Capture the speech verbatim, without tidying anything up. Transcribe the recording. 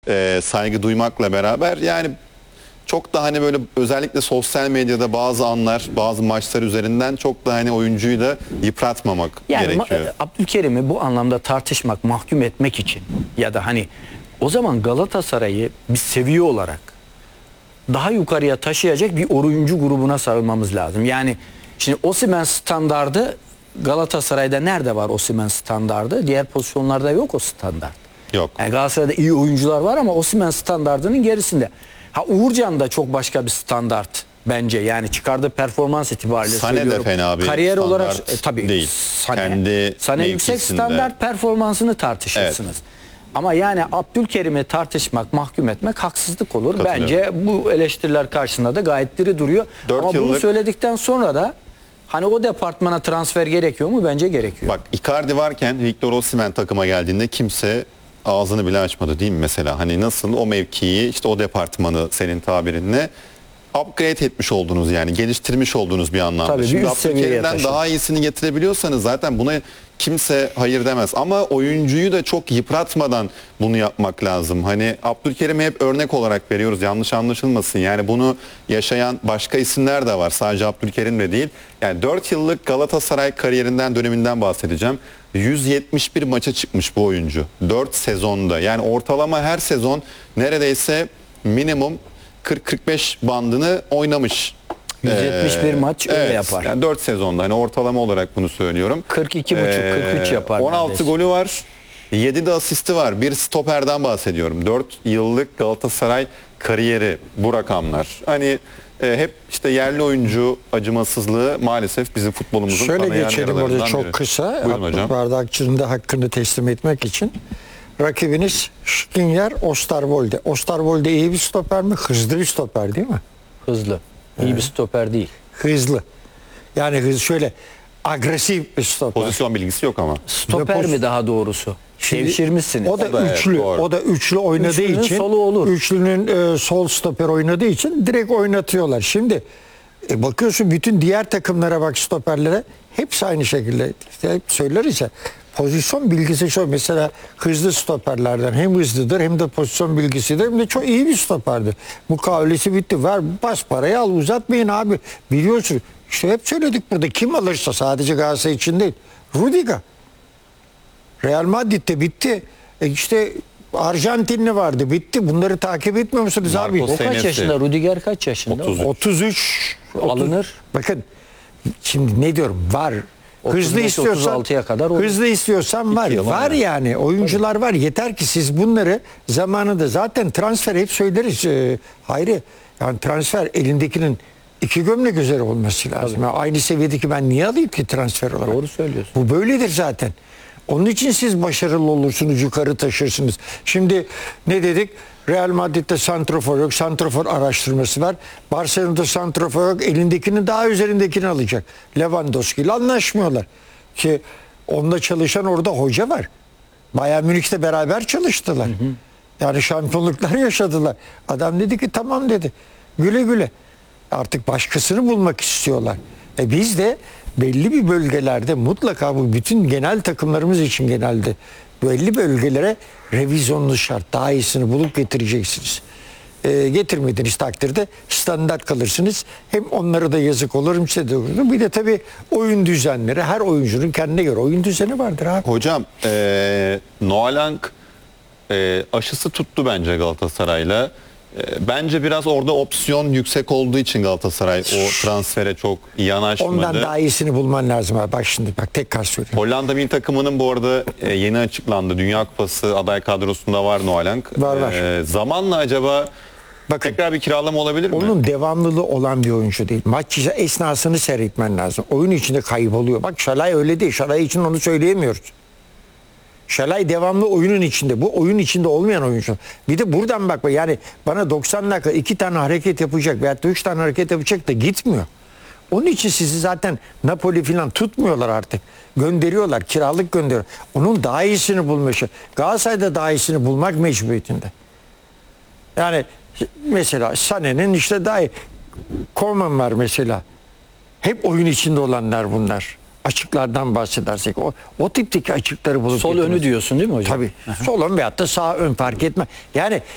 e, saygı duymakla beraber yani çok da hani böyle özellikle sosyal medyada bazı anlar, bazı maçlar üzerinden çok da hani oyuncuyu da yıpratmamak yani gerekiyor. Ma- Abdülkerim'i bu anlamda tartışmak, mahkum etmek için ya da hani o zaman Galatasaray'ı bir seviye olarak daha yukarıya taşıyacak bir oyuncu grubuna sarılmamız lazım. Yani şimdi Osimhen standardı Galatasaray'da nerede var Osimhen standardı? Diğer pozisyonlarda yok o standart. Yok. Yani Galatasaray'da iyi oyuncular var ama Osimhen standardının gerisinde. Ha Uğurcan da çok başka bir standart bence. Yani çıkardığı performans itibariyle Sane de söylüyorum. fena bir Kariyer standart olarak e, tabii değil. Sane, Kendi Sane yüksek mevkisinde. standart performansını tartışırsınız. Evet. Ama yani Abdülkerim'i tartışmak, mahkum etmek haksızlık olur. Katılıyorum. Bence bu eleştiriler karşısında da gayet diri duruyor. Dört Ama bunu yıllık- söyledikten sonra da hani o departmana transfer gerekiyor mu? Bence gerekiyor. Bak Icardi varken Victor Osimhen takıma geldiğinde kimse ağzını bile açmadı değil mi mesela? Hani nasıl o mevkiyi işte o departmanı senin tabirinle upgrade etmiş oldunuz yani geliştirmiş oldunuz bir anlamda. Tabii, bir Şimdi üst seviyeye Abdülkerim'den taşıdın. daha iyisini getirebiliyorsanız zaten buna kimse hayır demez. Ama oyuncuyu da çok yıpratmadan bunu yapmak lazım. Hani Abdülkerim'i hep örnek olarak veriyoruz yanlış anlaşılmasın. Yani bunu yaşayan başka isimler de var. Sadece Abdülkerim de değil. Yani dört yıllık Galatasaray kariyerinden döneminden bahsedeceğim. yüz yetmiş bir maça çıkmış bu oyuncu. dört sezonda. Yani ortalama her sezon neredeyse minimum kırk kırk beş bandını oynamış. yüz yetmiş bir Ee, maç öyle evet, yapar. Yani dört sezonda hani ortalama olarak bunu söylüyorum. kırk iki buçuk kırk üç yapar. on altı neredeyse. golü var. yedi de asisti var. Bir stoperden bahsediyorum. dört yıllık Galatasaray kariyeri bu rakamlar. Hani e, hep işte yerli oyuncu acımasızlığı maalesef bizim futbolumuzun Şöyle kanayan geçelim orada yaralarından çok biri. kısa. Buyurun hocam. Bardakçı'nın da hakkını teslim etmek için. Rakibiniz Skriniar, Osterwolde. Osterwolde iyi bir stoper mi? Hızlı bir stoper değil mi? Hızlı. İyi bir stoper değil. Hızlı. Yani hız şöyle agresif bir stoper. Pozisyon bilgisi yok ama. Stoper mi daha doğrusu? Şimdi Devşirmişsiniz. O da, O da evet, üçlü. doğru. O da üçlü oynadığı Üçlünün için. solu olur. Üçlünün e, sol stoper oynadığı için direkt oynatıyorlar. Şimdi e, bakıyorsun bütün diğer takımlara bak stoperlere hepsi aynı şekilde. İşte hep söyleriz ya. Pozisyon bilgisi şu mesela hızlı stoperlerden hem hızlıdır hem de pozisyon bilgisidir hem de çok iyi bir stoperdir. Mukavelesi bitti. Ver bas parayı al uzatmayın abi. Biliyorsun işte hep söyledik burada kim alırsa sadece Galatasaray için değil. Rudiger. Real Madrid'de bitti. E işte Arjantinli vardı bitti. Bunları takip etmiyor musunuz abi? Marcos O kaç senesi. yaşında? Rudiger kaç yaşında? otuz üç. otuz üç Alınır. Bakın şimdi ne diyorum var. otuz Hızlı beş, istiyorsan otuz altıya kadar olur. hızlı istiyorsan var. yıl Var var. yani oyuncular var. Yeter ki siz bunları zamanında zaten transfer hep söyleriz. Ee, Hayri yani transfer elindekinin iki gömlek üzeri olması lazım. Yani aynı seviyedeki ben niye alayım ki transfer olarak? Doğru söylüyorsun. Bu böyledir zaten. Onun için siz başarılı olursunuz, yukarı taşırsınız. Şimdi ne dedik? Real Madrid'de santrafor yok, santrafor araştırması var. Barcelona'da santrafor yok, elindekinin daha üzerindekini alacak. Lewandowski ile anlaşmıyorlar. Ki onunla çalışan orada hoca var. Bayern Münih'te beraber çalıştılar. Hı hı. Yani şampiyonluklar yaşadılar. Adam dedi ki tamam dedi. Güle güle. Artık başkasını bulmak istiyorlar. E biz de belli bir bölgelerde mutlaka bu bütün genel takımlarımız için genelde belli bölgelere revizyonlu şart. Daha iyisini bulup getireceksiniz. E, getirmediğiniz takdirde standart kalırsınız. Hem onlara da yazık olur hem size de olur. Bir de tabii oyun düzenleri. Her oyuncunun kendine göre oyun düzeni vardır abi. Hocam e, Noalank e, aşısı tuttu bence Galatasaray'la. E, bence biraz orada opsiyon yüksek olduğu için Galatasaray o transfere çok yanaşmadı. Ondan daha iyisini bulman lazım abi. Bak şimdi bak tekrar söylüyorum. Hollanda milli takımının bu arada e, yeni açıklandı. Dünya Kupası aday kadrosunda var Noalank. Var, var. E, zamanla acaba Bakın, tekrar bir kiralama olabilir mi? onun devamlılığı olan bir oyuncu değil. Maç esnasını seyretmen lazım. Oyun içinde kayboluyor. Bak Şalay öyle değil. Şalay için onu söyleyemiyoruz. Şalay devamlı oyunun içinde. Bu oyun içinde olmayan oyuncu. Bir de buradan bakma yani bana doksan dakika iki tane hareket yapacak veyahut da üç tane hareket yapacak da gitmiyor. Onun için sizi zaten Napoli falan tutmuyorlar artık. Gönderiyorlar. Kiralık gönderiyor. Onun daha iyisini bulması. Galatasaray'da daha iyisini bulmak mecburiyetinde. Yani mesela Sané'nin işte daha iyi. Koeman var mesela. Hep oyun içinde olanlar bunlar. Açıklardan bahsedersek o, o tipteki açıkları bulup Sol getirmesi. önü diyorsun değil mi hocam? Tabii. Sol ön veyahut da sağ ön fark etme. Yani